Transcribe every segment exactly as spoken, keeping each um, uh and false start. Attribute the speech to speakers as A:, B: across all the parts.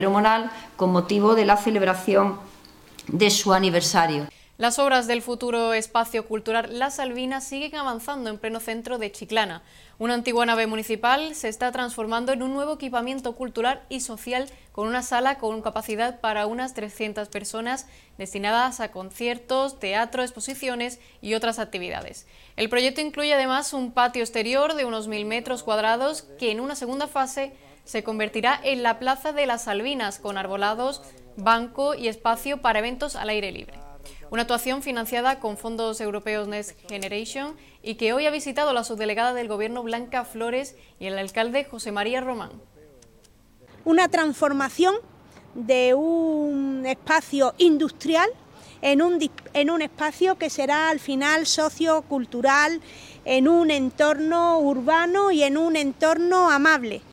A: Moral con motivo de la celebración de su aniversario.
B: Las obras del futuro espacio cultural Las Salvinas siguen avanzando en pleno centro de Chiclana. Una antigua nave municipal se está transformando en un nuevo equipamiento cultural y social con una sala con capacidad para unas trescientas personas destinadas a conciertos, teatro, exposiciones y otras actividades. El proyecto incluye además un patio exterior de unos mil metros cuadrados que en una segunda fase se convertirá en la Plaza de las Salvinas con arbolados, banco y espacio para eventos al aire libre. Una actuación financiada con fondos europeos Next Generation y que hoy ha visitado la subdelegada del Gobierno Blanca Flores y el alcalde José María Román.
C: Una transformación de un espacio industrial en un, en un espacio que será al final sociocultural, en un entorno urbano y en un entorno amable.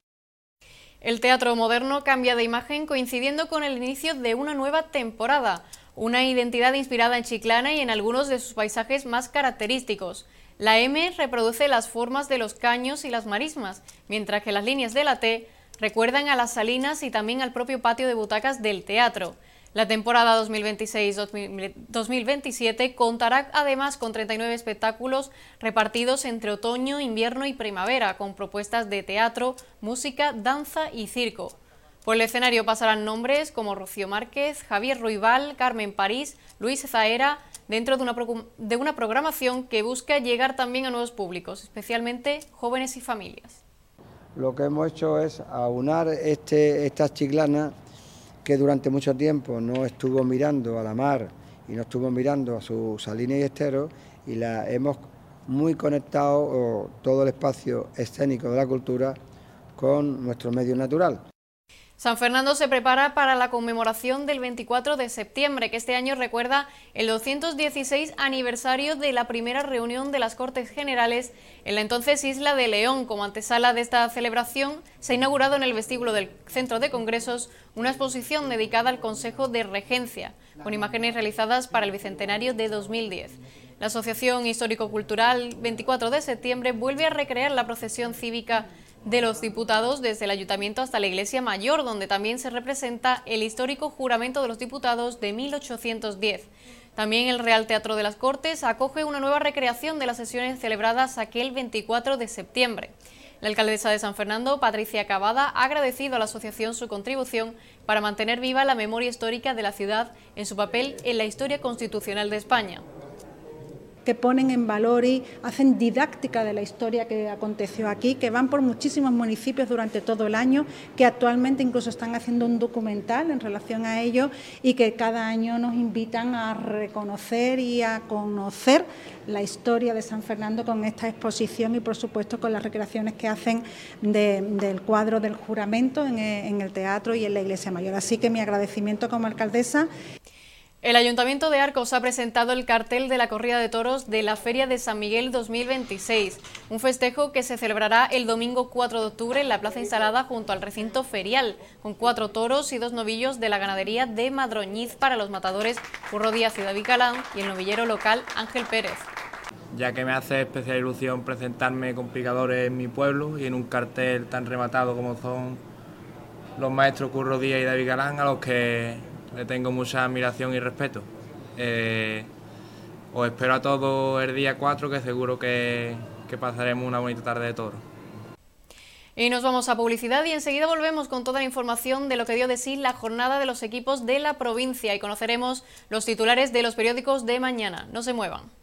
B: El Teatro Moderno cambia de imagen coincidiendo con el inicio de una nueva temporada. Una identidad inspirada en Chiclana y en algunos de sus paisajes más característicos. La M reproduce las formas de los caños y las marismas, mientras que las líneas de la T recuerdan a las salinas y también al propio patio de butacas del teatro. La temporada dos mil veintiséis dos mil veintisiete contará además con treinta y nueve espectáculos repartidos entre otoño, invierno y primavera, con propuestas de teatro, música, danza y circo. Por el escenario pasarán nombres como Rocío Márquez, Javier Ruibal, Carmen París, Luis Zaera, dentro de una, de una programación que busca llegar también a nuevos públicos, especialmente jóvenes y familias.
D: Lo que hemos hecho es aunar este, estas chiclanas que durante mucho tiempo no estuvo mirando a la mar y no estuvo mirando a sus salinas y esteros, y la hemos muy conectado oh, todo el espacio escénico de la cultura con nuestro medio natural.
B: San Fernando se prepara para la conmemoración del veinticuatro de septiembre, que este año recuerda el doscientos dieciséis aniversario de la primera reunión de las Cortes Generales en la entonces Isla de León. Como antesala de esta celebración, se ha inaugurado en el vestíbulo del Centro de Congresos una exposición dedicada al Consejo de Regencia, con imágenes realizadas para el Bicentenario de dos mil diez. La Asociación Histórico-Cultural veinticuatro de septiembre vuelve a recrear la procesión cívica de los diputados desde el Ayuntamiento hasta la Iglesia Mayor, donde también se representa el histórico juramento de los diputados de mil ochocientos diez. También el Real Teatro de las Cortes acoge una nueva recreación de las sesiones celebradas aquel veinticuatro de septiembre. La alcaldesa de San Fernando, Patricia Cavada, ha agradecido a la asociación su contribución para mantener viva la memoria histórica de la ciudad en su papel en la historia constitucional de España.
E: Que ponen en valor y hacen didáctica de la historia que aconteció aquí, que van por muchísimos municipios durante todo el año, que actualmente incluso están haciendo un documental en relación a ello y que cada año nos invitan a reconocer y a conocer la historia de San Fernando con esta exposición y por supuesto con las recreaciones que hacen de, del cuadro del juramento en, en el teatro y en la Iglesia Mayor. Así que mi agradecimiento como alcaldesa.
B: El Ayuntamiento de Arcos ha presentado el cartel de la corrida de toros de la Feria de San Miguel dos mil veintiséis, un festejo que se celebrará el domingo cuatro de octubre en la plaza instalada junto al recinto ferial, con cuatro toros y dos novillos de la ganadería de Madroñiz para los matadores Curro Díaz y David Galán y el novillero local Ángel Pérez.
F: Ya que me hace especial ilusión presentarme con picadores en mi pueblo y en un cartel tan rematado como son los maestros Curro Díaz y David Galán, a los que le tengo mucha admiración y respeto. Eh, os espero a todos el día cuatro, que seguro que, que pasaremos una bonita tarde de toro.
B: Y nos vamos a publicidad y enseguida volvemos con toda la información de lo que dio de sí la jornada de los equipos de la provincia y conoceremos los titulares de los periódicos de mañana. No se muevan.